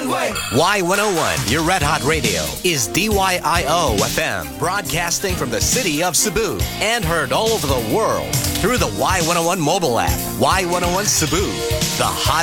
One-way. Y101, your Red Hot Radio, is DYIO FM, broadcasting from the city of Cebu and heard all over the world through the Y101 mobile app. Y101 Cebu, the hottest